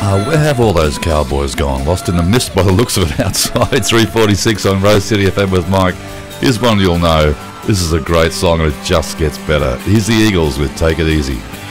Where have all those cowboys gone? Lost in the mist by the looks of it outside. 346 on Rose City FM with Mike. Here's one you'll know. This is a great song and it just gets better. Here's the Eagles with Take It Easy.